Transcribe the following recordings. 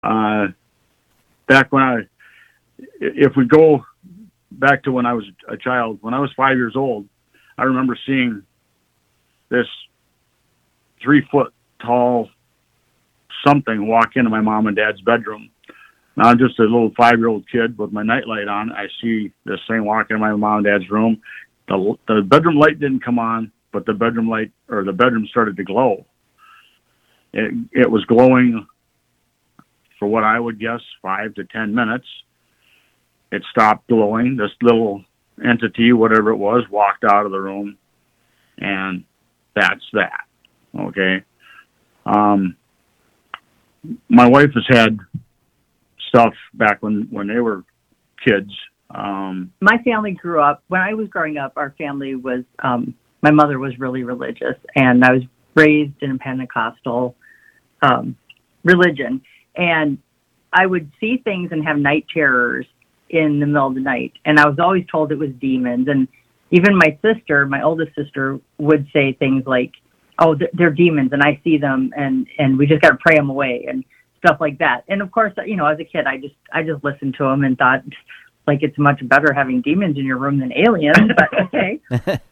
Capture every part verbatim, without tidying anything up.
Uh, back when I, if we go back to when I was a child, when I was five years old, I remember seeing this three foot tall something walk into my mom and dad's bedroom. Now I'm just a little five-year-old kid with my nightlight on. I see this thing walk into my mom and dad's room. The, the bedroom light didn't come on, but the bedroom light or the bedroom started to glow. It, it was glowing for what I would guess five to ten minutes. It stopped glowing. This little entity, whatever it was, walked out of the room, and that's that. Okay. Um, my wife has had stuff back when, when they were kids. Um, my family grew up, when I was growing up, our family was, um, my mother was really religious, and I was raised in a Pentecostal um, religion. And I would see things and have night terrors in the middle of the night. And I was always told it was demons. And even my sister, my oldest sister, would say things like, oh, they're demons and I see them and, and we just got to pray them away and stuff like that. And of course, you know, as a kid, I just, I just listened to them and thought like, it's much better having demons in your room than aliens, but okay.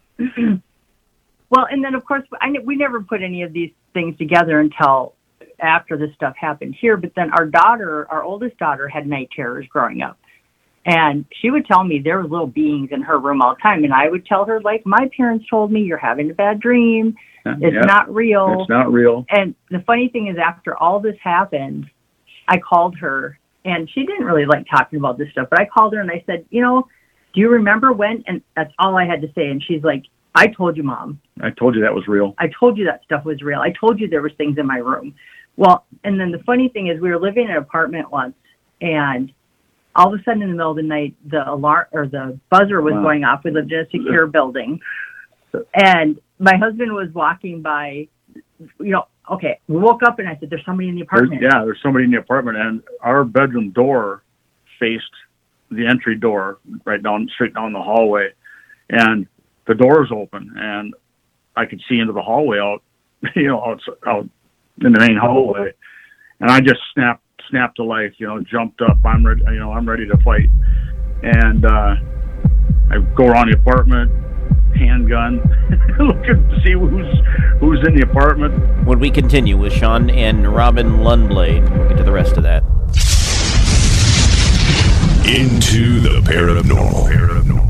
Well, and then of course, I, we never put any of these things together until after this stuff happened here. But then our daughter, our oldest daughter, had night terrors growing up. And she would tell me there were little beings in her room all the time. And I would tell her, like, my parents told me, you're having a bad dream. It's yeah, not real. It's not real. And the funny thing is, after all this happened, I called her. And she didn't really like talking about this stuff. But I called her and I said, you know, do you remember when? And that's all I had to say. And she's like, I told you, Mom. I told you that was real. I told you that stuff was real. I told you there was things in my room. Well, and then the funny thing is, we were living in an apartment once, and all of a sudden in the middle of the night, the alarm or the buzzer was wow. going off. We lived in a secure building. And my husband was walking by, you know, okay, we woke up and I said, there's somebody in the apartment. There's, yeah, there's somebody in the apartment. And our bedroom door faced the entry door right down, straight down the hallway. And the door was open and I could see into the hallway out, you know, out, out in the main hallway. And I just snapped, snapped to life, you know, jumped up. I'm ready, you know, I'm ready to fight. And, uh, I go around the apartment, handgun, looking to see who's, who's in the apartment. When we continue with Sean and Robin Lundblade, we'll get to the rest of that. Into the paranormal. Paranormal.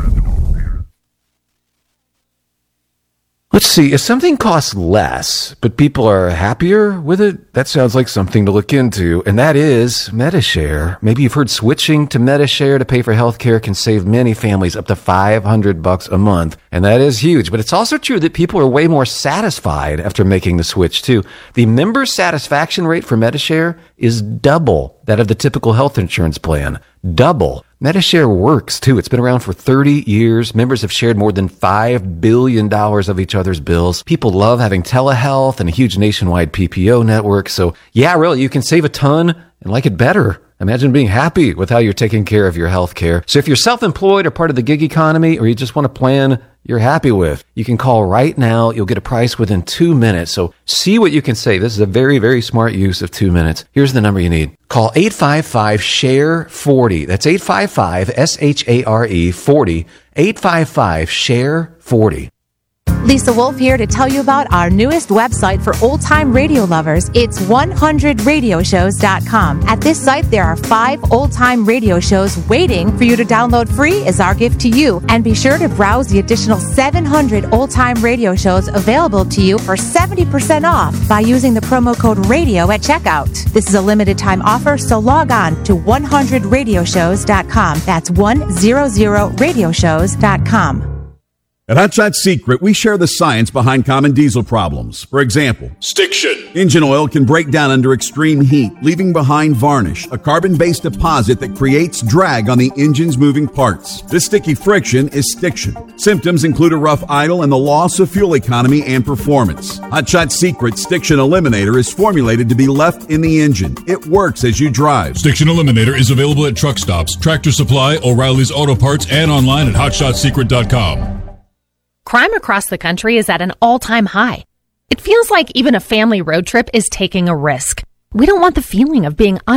Let's see, if something costs less, but people are happier with it, that sounds like something to look into, and that is Medi-Share. Maybe you've heard switching to Medi-Share to pay for healthcare can save many families up to five hundred bucks a month, and that is huge. But it's also true that people are way more satisfied after making the switch, too. The member satisfaction rate for Medi-Share is double that of the typical health insurance plan. Double. Medi-Share works, too. It's been around for thirty years. Members have shared more than five billion dollars of each other's bills. People love having telehealth and a huge nationwide P P O network. So, yeah, really, you can save a ton and like it better. Imagine being happy with how you're taking care of your health care. So if you're self-employed or part of the gig economy, or you just want a plan you're happy with, you can call right now. You'll get a price within two minutes. So see what you can save. This is a very, very smart use of two minutes. Here's the number you need. Call eight five five, S H A R E, forty. That's eight five five, S H A R E, forty. eight five five, S H A R E, forty. Lisa Wolf here to tell you about our newest website for old-time radio lovers. It's one hundred radio shows dot com. At this site, there are five old-time radio shows waiting for you to download free as our gift to you. And be sure to browse the additional seven hundred old-time radio shows available to you for seventy percent off by using the promo code RADIO at checkout. This is a limited-time offer, so log on to one hundred radio shows dot com. That's one hundred radio shows dot com. At Hot Shot Secret, we share the science behind common diesel problems. For example, stiction. Engine oil can break down under extreme heat, leaving behind varnish, a carbon-based deposit that creates drag on the engine's moving parts. This sticky friction is stiction. Symptoms include a rough idle and the loss of fuel economy and performance. Hot Shot Secret Stiction Eliminator is formulated to be left in the engine. It works as you drive. Stiction Eliminator is available at truck stops, Tractor Supply, O'Reilly's Auto Parts, and online at hot shot secret dot com. Crime across the country is at an all-time high. It feels like even a family road trip is taking a risk. We don't want the feeling of being